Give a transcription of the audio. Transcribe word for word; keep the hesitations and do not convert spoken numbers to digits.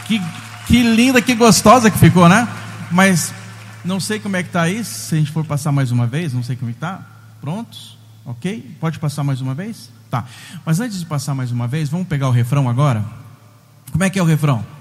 Que, que linda, que gostosa que ficou, né? Mas não sei como é que está aí. Se a gente for passar mais uma vez, não sei como é que está. Prontos? Ok? Pode passar mais uma vez? Tá. Mas antes de passar mais uma vez, vamos pegar o refrão agora? Como é que é o refrão?